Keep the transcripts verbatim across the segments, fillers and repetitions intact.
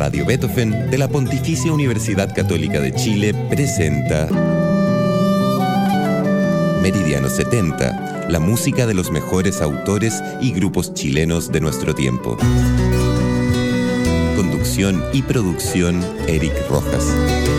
Radio Beethoven de la Pontificia Universidad Católica de Chile presenta Meridiano setenta, la música de los mejores autores y grupos chilenos de nuestro tiempo. Conducción y producción, Eric Rojas.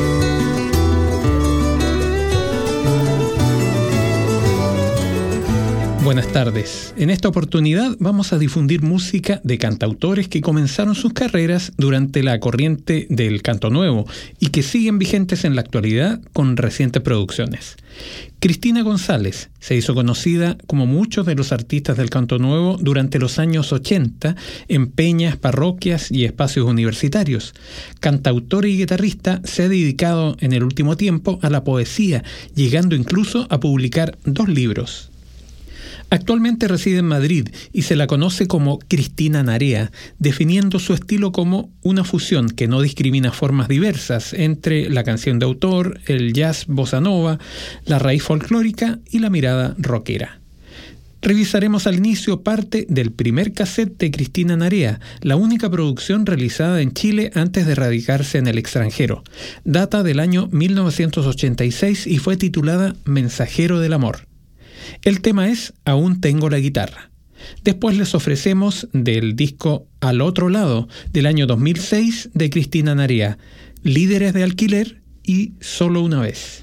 Buenas tardes. En esta oportunidad vamos a difundir música de cantautores que comenzaron sus carreras durante la corriente del canto nuevo y que siguen vigentes en la actualidad con recientes producciones. Cristina González se hizo conocida como muchos de los artistas del canto nuevo durante los años ochenta en peñas, parroquias y espacios universitarios. Cantautora y guitarrista, se ha dedicado en el último tiempo a la poesía, llegando incluso a publicar dos libros. Actualmente reside en Madrid y se la conoce como Cristina Narea, definiendo su estilo como una fusión que no discrimina formas diversas entre la canción de autor, el jazz bossa nova, la raíz folclórica y la mirada rockera. Revisaremos al inicio parte del primer cassette de Cristina Narea, la única producción realizada en Chile antes de radicarse en el extranjero. Data del año mil novecientos ochenta y seis y fue titulada Mensajero del Amor. El tema es Aún tengo la guitarra. Después les ofrecemos del disco Al otro lado, del año dos mil seis, de Cristina Narea, Líderes de alquiler y Solo una vez.